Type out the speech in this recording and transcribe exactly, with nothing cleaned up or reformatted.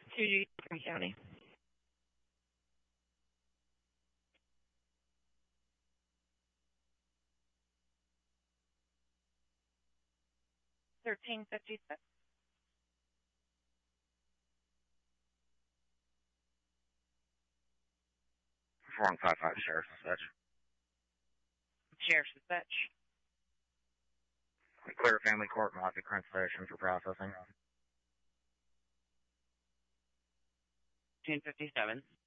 to Green County. Thirteen fifty six. Four five five Sheriff's Dispatch. Sheriff's Dispatch. Clear Family Court, Malafi Current Station for processing. Ten fifty seven.